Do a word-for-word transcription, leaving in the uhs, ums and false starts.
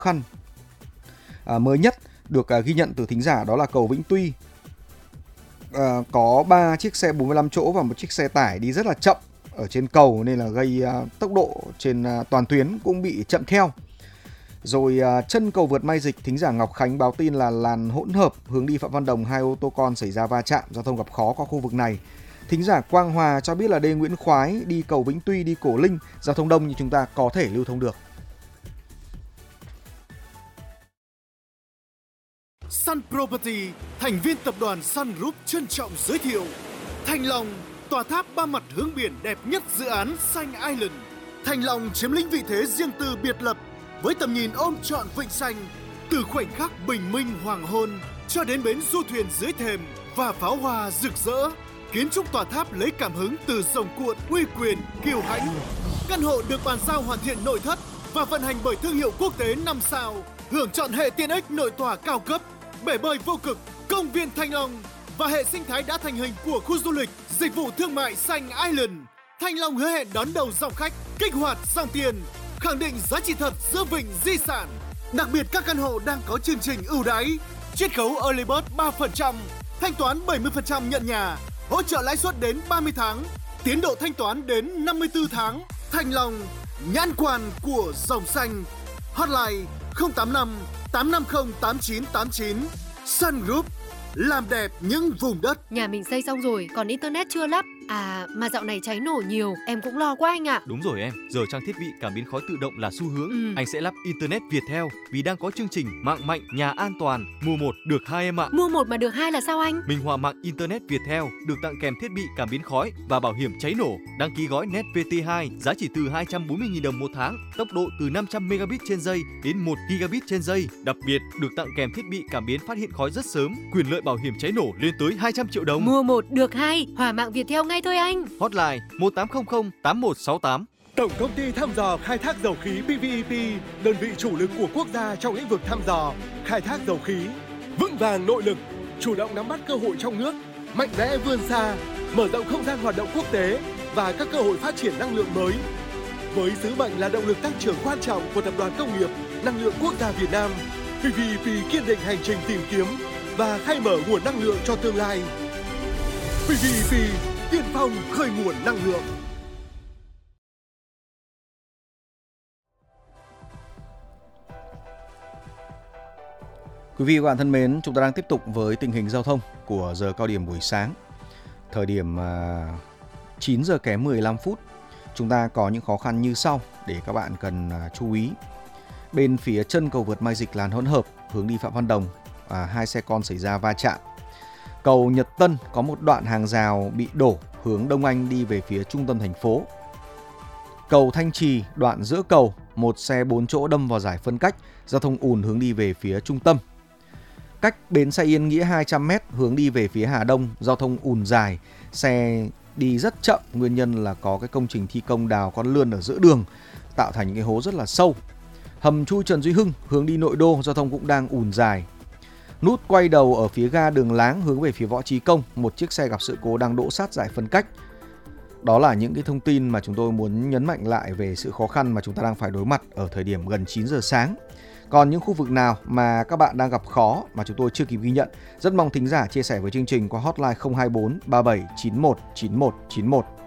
khăn. À, mới nhất được à, ghi nhận từ thính giả đó là cầu Vĩnh Tuy. À, có ba chiếc xe bốn mươi lăm chỗ và một chiếc xe tải đi rất là chậm ở trên cầu, nên là gây à, tốc độ trên à, toàn tuyến cũng bị chậm theo. Rồi à, chân cầu vượt Mai Dịch, thính giả Ngọc Khánh báo tin là làn hỗn hợp hướng đi Phạm Văn Đồng, hai ô tô con xảy ra va chạm, giao thông gặp khó qua khu vực này. Thính giả Quang Hòa cho biết là D Nguyễn Khoái đi cầu Vĩnh Tuy đi Cổ Linh, giao thông đông nhưng chúng ta có thể lưu thông được. Sun Property, thành viên tập đoàn Sun Group trân trọng giới thiệu Thanh Long, tòa tháp ba mặt hướng biển đẹp nhất dự án Xanh Island. Thanh Long chiếm lĩnh vị thế riêng tư biệt lập với tầm nhìn ôm trọn vịnh xanh, từ khoảnh khắc bình minh hoàng hôn cho đến bến du thuyền dưới thềm và pháo hoa rực rỡ. Kiến trúc tòa tháp lấy cảm hứng từ rồng cuộn uy quyền kiêu hãnh. Căn hộ được bàn giao hoàn thiện nội thất và vận hành bởi thương hiệu quốc tế năm sao, hưởng chọn hệ tiện ích nội tòa cao cấp, bể bơi vô cực, công viên Thanh Long và hệ sinh thái đã thành hình của khu du lịch, dịch vụ thương mại Xanh Island. Thanh Long hứa hẹn đón đầu dòng khách, kích hoạt dòng tiền, khẳng định giá trị thật giữa vịnh di sản. Đặc biệt các căn hộ đang có chương trình ưu đãi, chiết khấu Early Bird ba phần trăm, thanh toán bảy mươi phần trăm nhận nhà, hỗ trợ lãi suất đến ba mươi tháng, tiến độ thanh toán đến năm mươi tư tháng. Thanh Long, nhãn quan của dòng xanh. Hotline không tám năm tám năm không tám chín tám chín. Sun Group, làm đẹp những vùng đất. Nhà mình xây xong rồi, còn internet chưa lắp. À, mà dạo này cháy nổ nhiều, em cũng lo quá anh ạ. Đúng rồi em, giờ trang thiết bị cảm biến khói tự động là xu hướng. Ừ. Anh sẽ lắp Internet Viettel vì đang có chương trình mạng mạnh, nhà an toàn, mua một được hai em ạ. Mua một mà được hai là sao anh? Minh họa mạng Internet Viettel được tặng kèm thiết bị cảm biến khói và bảo hiểm cháy nổ. Đăng ký gói Net vê tê hai giá chỉ từ hai trăm bốn mươi nghìn đồng một tháng, tốc độ từ năm trăm megabit trên giây đến một gigabit trên giây. Đặc biệt được tặng kèm thiết bị cảm biến phát hiện khói rất sớm, quyền lợi bảo hiểm cháy nổ lên tới hai trăm triệu đồng. Mua một được hai, hỏa mạng Viettel ngay thôi anh. Hotline một tám không không tám một sáu tám. Tổng công ty thăm dò khai thác dầu khí pê vê e pê, đơn vị chủ lực của quốc gia trong lĩnh vực thăm dò, khai thác dầu khí, vững vàng nội lực, chủ động nắm bắt cơ hội trong nước, mạnh mẽ vươn xa, mở rộng không gian hoạt động quốc tế và các cơ hội phát triển năng lượng mới. Với sứ mệnh là động lực tăng trưởng quan trọng của Tập đoàn Công nghiệp Năng lượng Quốc gia Việt Nam, pê vê e pê kiên định hành trình tìm kiếm và khai mở nguồn năng lượng cho tương lai. pê vê e pê, tiên phong khơi nguồn năng lượng. Quý vị và các bạn thân mến, chúng ta đang tiếp tục với tình hình giao thông của giờ cao điểm buổi sáng. Thời điểm chín giờ kém mười lăm phút, chúng ta có những khó khăn như sau để các bạn cần chú ý. Bên phía chân cầu vượt Mai Dịch làn hỗn hợp hướng đi Phạm Văn Đồng, à, hai xe con xảy ra va chạm. Cầu Nhật Tân có một đoạn hàng rào bị đổ hướng Đông Anh đi về phía trung tâm thành phố. Cầu Thanh Trì đoạn giữa cầu, một xe bốn chỗ đâm vào giải phân cách, giao thông ùn hướng đi về phía trung tâm. Cách bến xe Yên Nghĩa hai trăm mét hướng đi về phía Hà Đông, giao thông ùn dài, xe đi rất chậm, nguyên nhân là có cái công trình thi công đào con lươn ở giữa đường, tạo thành những cái hố rất là sâu. Hầm chui Trần Duy Hưng hướng đi nội đô, giao thông cũng đang ùn dài. Nút quay đầu ở phía ga Đường Láng hướng về phía Võ Trí Công, một chiếc xe gặp sự cố đang đỗ sát giải phân cách. Đó là những cái thông tin mà chúng tôi muốn nhấn mạnh lại về sự khó khăn mà chúng ta đang phải đối mặt ở thời điểm gần chín giờ sáng. Còn những khu vực nào mà các bạn đang gặp khó mà chúng tôi chưa kịp ghi nhận, rất mong thính giả chia sẻ với chương trình qua hotline không hai bốn ba bảy chín một chín một chín một.